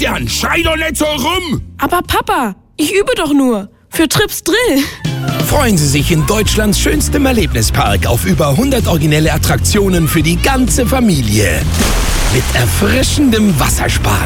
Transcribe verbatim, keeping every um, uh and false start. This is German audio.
Christian, schrei doch nicht so rum! Aber Papa, ich übe doch nur. Für Trips Drill. Freuen Sie sich in Deutschlands schönstem Erlebnispark auf über hundert originelle Attraktionen für die ganze Familie. Mit erfrischendem Wassersparen.